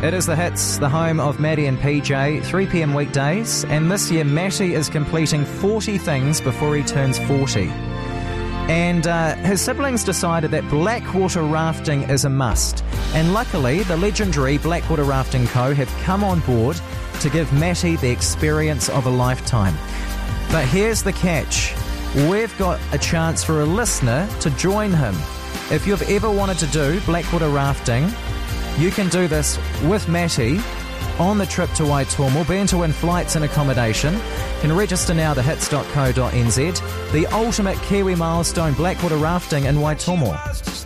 It is The Hits, the home of Maddie and PJ, 3 p.m. weekdays, and this year Matty is completing 40 things before he turns 40. And his siblings decided that Blackwater rafting is a must. And luckily, the legendary Blackwater Rafting Co. have come on board to give Matty the experience of a lifetime. But here's the catch. We've got a chance for a listener to join him. If you've ever wanted to do Blackwater rafting, you can do this with Matty on the trip to Waitomo. Be in to win flights and accommodation. You can register now at thehits.co.nz. The ultimate Kiwi milestone, Blackwater rafting in Waitomo.